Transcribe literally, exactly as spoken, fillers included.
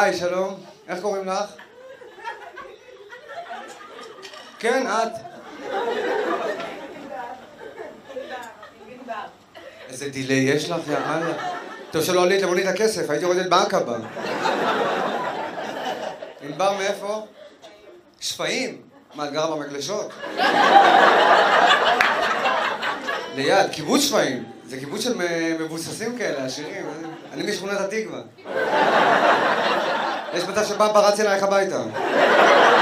היי, שלום. איך קוראים לך? כן, את. איזה דילי יש לך, יאללה. טוב שלא עלית למונית הכסף, הייתי יורדת בעקבה. ענבר מאיפה? שפיים? מה, את גרה במקלשות? ליד, קיבוץ שפיים. זה קיבוץ של מבוססים כאלה, עשירים. אני משכונת התקווה. יש מצב שבא פרץ אלייך הביתה.